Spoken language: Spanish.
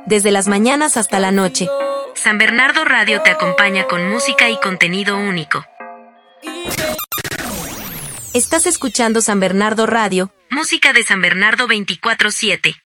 desde las mañanas hasta la noche. San Bernardo Radio te acompaña con música y contenido único. Estás escuchando San Bernardo Radio, música de San Bernardo 24/7.